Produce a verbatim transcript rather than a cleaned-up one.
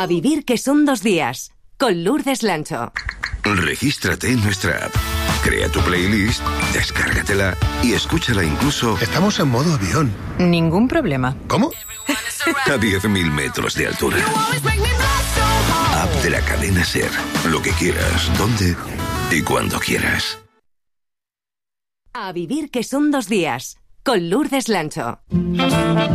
A vivir que son dos días, con Lourdes Lancho. Regístrate en nuestra app. Crea tu playlist, descárgatela y escúchala incluso... Estamos en modo avión. Ningún problema. ¿Cómo? A diez mil metros de altura. App de la cadena SER. Lo que quieras, dónde y cuando quieras. A vivir que son dos días, con Lourdes Lancho.